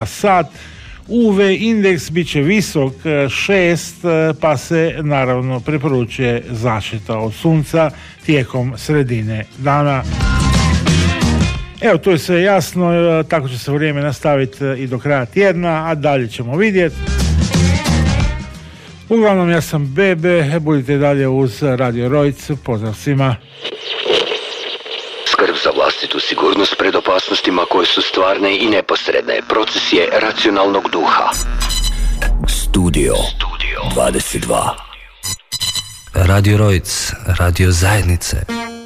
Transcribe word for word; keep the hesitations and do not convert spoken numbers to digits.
sat. U V indeks bit će visok šest, pa se naravno preporučuje zaštita od sunca tijekom sredine dana. Evo, to je sve jasno, tako će se vrijeme nastaviti i do kraja tjedna, a dalje ćemo vidjeti. Uglavnom, ja sam Bebe, budite dalje uz Radio Rojc, pozdrav svima. Skrb za vlastitu sigurnost pred opasnostima koje su stvarne i neposredne. Proces je racionalnog duha. Studio, Studio dvadeset dva. Radio Rojc, radio zajednice.